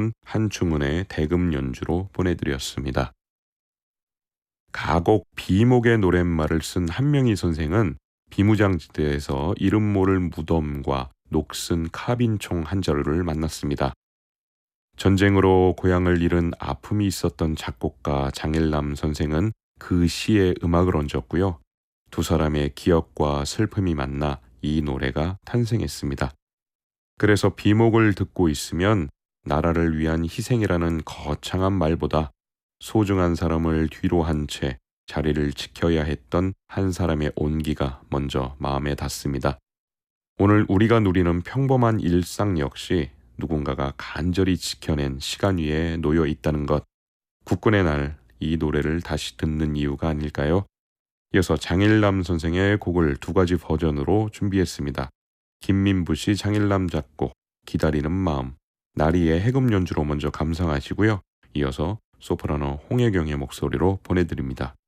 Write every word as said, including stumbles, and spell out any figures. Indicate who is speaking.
Speaker 1: 소프라노 한충은의 대금 연주로 보내드렸습니다. 가곡 비목의 노랫말을 쓴 한명희 선생은 비무장지대에서 이름 모를 무덤과 녹슨 카빈총 한 자루를 만났습니다. 전쟁으로 고향을 잃은 아픔이 있었던 작곡가 장일남 선생은 그 시에 음악을 얹었고요. 두 사람의 기억과 슬픔이 만나 이 노래가 탄생했습니다. 그래서 비목을 듣고 있으면 나라를 위한 희생이라는 거창한 말보다 소중한 사람을 뒤로 한 채 자리를 지켜야 했던 한 사람의 온기가 먼저 마음에 닿습니다. 오늘 우리가 누리는 평범한 일상 역시 누군가가 간절히 지켜낸 시간 위에 놓여 있다는 것, 국군의 날 이 노래를 다시 듣는 이유가 아닐까요? 이어서 장일남 선생의 곡을 두 가지 버전으로 준비했습니다. 김민부 씨 장일남 작곡 기다리는 마음, 나리의 해금 연주로 먼저 감상하시고요. 이어서 소프라노 홍혜경의 목소리로 보내드립니다.